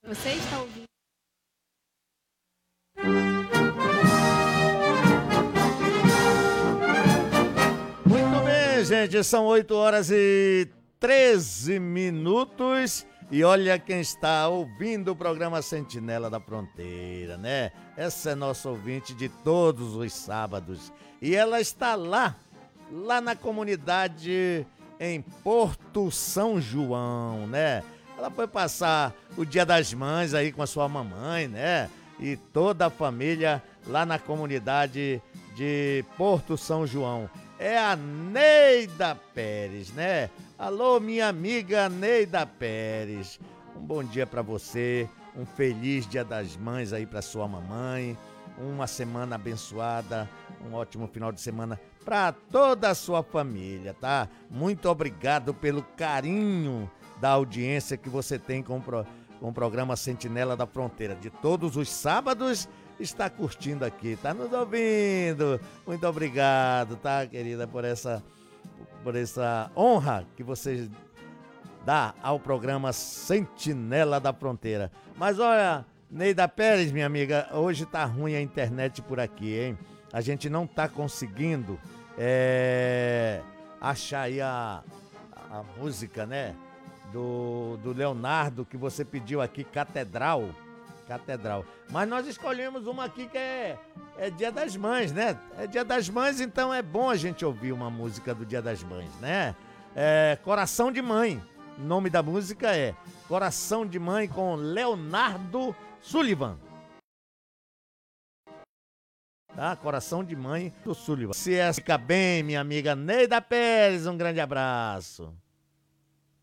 Você está ouvindo? Muito bem, gente, são 8h13 e olha quem está ouvindo o programa Sentinela da Fronteira, né? Essa é nossa ouvinte de todos os sábados e ela está lá na comunidade em Porto São João, né? Ela foi passar o Dia das Mães aí com a sua mamãe, né? E toda a família lá na comunidade de Porto São João. É a Neida Pérez, né? Alô, minha amiga Neida Pérez. Um bom dia pra você, um feliz Dia das Mães aí pra sua mamãe, uma semana abençoada, um ótimo final de semana pra toda a sua família, tá? Muito obrigado pelo carinho da audiência que você tem com o programa Sentinela da Fronteira. De todos os sábados, está curtindo aqui, tá nos ouvindo. Muito obrigado, tá, querida, por essa honra que você dá ao programa Sentinela da Fronteira. Mas olha, Neida Pérez, minha amiga, hoje tá ruim a internet por aqui, hein? A gente não tá conseguindo achar aí a música, né? Do Leonardo, que você pediu aqui, Catedral. Catedral. Mas nós escolhemos uma aqui que é Dia das Mães, né? É Dia das Mães, então é bom a gente ouvir uma música do Dia das Mães, né? Coração de Mãe. O nome da música é Coração de Mãe com Leonardo Sullivan. Tá? Coração de Mãe do Sullivan. Se fica bem, minha amiga Neida Pérez, um grande abraço.